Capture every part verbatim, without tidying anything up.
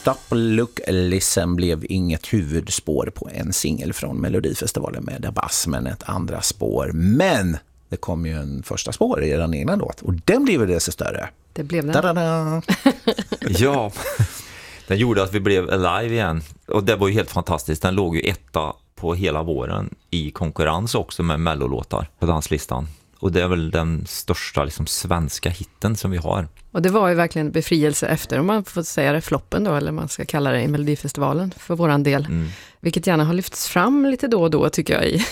Stop, Look, Listen blev inget huvudspår på en singel från Melodifestivalen med Dabas, men ett andra spår. Men det kom ju en första spår i den egna låt och den blev det så större. Det blev den. Da-da-da. Ja, den gjorde att vi blev alive igen. Och det var ju helt fantastiskt. Den låg ju etta på hela våren i konkurrens också med mellolåtar på danslistan. Och det är väl den största liksom, svenska hitten som vi har. Och det var ju verkligen befrielse efter, om man får säga det, floppen då, eller man ska kalla det i Melodifestivalen för våran del. Mm. Vilket gärna har lyfts fram lite då och då, tycker jag. I.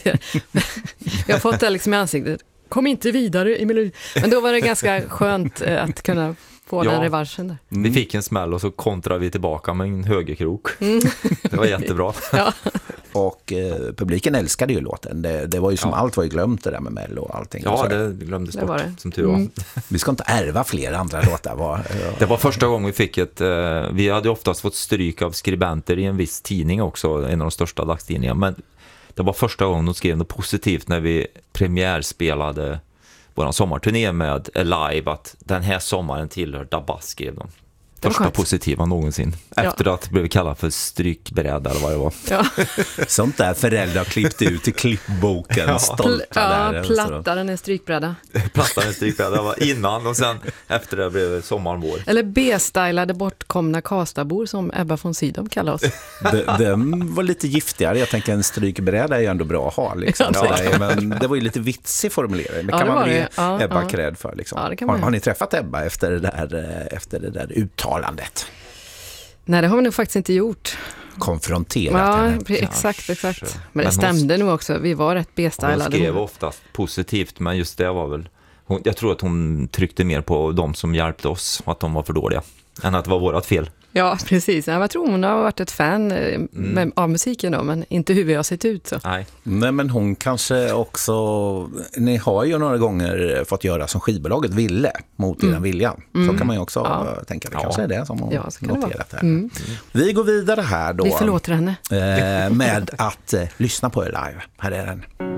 Vi har fått det liksom i ansiktet. Kom inte vidare i Melodi. Men då var det ganska skönt att kunna få ja, den revanschen där. Mm. Vi fick en smäll och så kontrade vi tillbaka med en högerkrok. Mm. Det var jättebra. Ja. Och eh, publiken älskade ju låten. Det, det var ju som ja. allt var ju glömt det där med Mello och allting. Ja, och det glömdes bort, det. som tur var. Mm. Vi ska inte ärva fler andra låtar. Var, ja. Det var första gången vi fick ett... Eh, vi hade oftast fått stryk av skribenter i en viss tidning också, en av de största dagstidningarna. Men det var första gången de skrev något positivt när vi premiärspelade vår sommarturné med Alive, att den här sommaren tillhör Dabas, skrev de. Första positiva någonsin. Efter ja. att det blev kallat för strykbräda eller vad det var. Ja. Sånt där föräldrar klippte ut i klippboken. Ja. Stolta ja, där. plattaren är strykbräda. Plattaren är strykbräda var innan och sen efter det blev sommaren vår. Eller B-stylade bortkomna kastabor som Ebba von Sydow kallar oss. De, den var lite giftigare. Jag tänker en strykbräda är ju ändå bra att ha. Liksom. Ja, det. Men det var ju lite vitsig formulering. Det kan ja, det man bli ja, Ebba ja. cred för. Liksom. Ja, det kan man har, har ni träffat Ebba efter det där, efter det där uttalet? Nej, det har vi nog faktiskt inte gjort. Konfronterat ja, henne. Exakt, exakt. Men, men det stämde hon, nog också. Vi var rätt B-stylade. Hon skrev oftast positivt, men just det var väl... Hon, jag tror att hon tryckte mer på de som hjälpte oss, att de var för dåliga, än att det var vårat fel. Ja, precis. Jag tror hon har varit ett fan mm. med, av musiken då, men inte hur vi har sett ut. Så. Nej. Nej, men hon kanske också... Ni har ju några gånger fått göra som skivbolaget ville, mot mm. den viljan. Mm. Så kan man ju också ja. tänka. Det kanske ja. är det som hon ja, noterat här. Mm. Vi går vidare här då. Vi förlåter henne. Eh, med att eh, lyssna på er live. Här är den.